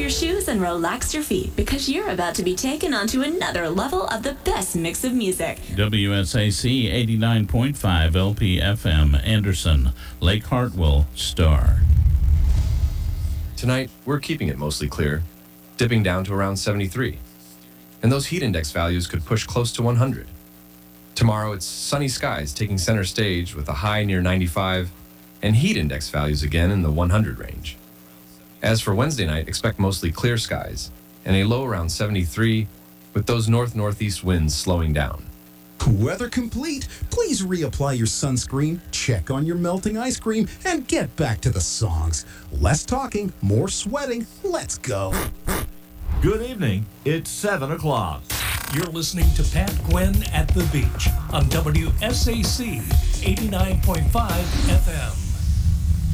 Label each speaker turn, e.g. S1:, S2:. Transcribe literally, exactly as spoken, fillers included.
S1: your shoes and relax your feet because you're about to be taken onto another level of the best mix of music.
S2: W S A C eighty-nine point five L P F M, Anderson, Lake Hartwell, Star.
S3: Tonight, we're keeping it mostly clear, dipping down to around seventy-three. And those heat index values could push close to one hundred. Tomorrow, it's sunny skies taking center stage with a high near ninety-five and heat index values again in the one hundred range. As for Wednesday night, expect mostly clear skies and a low around seventy-three with those north-northeast winds slowing down.
S4: Weather complete. Please reapply your sunscreen, check on your melting ice cream, and get back to the songs. Less talking, more sweating. Let's go.
S5: Good evening. It's seven o'clock.
S6: You're listening to Pat Gwynn at the Beach on W S A C eighty-nine point five F M.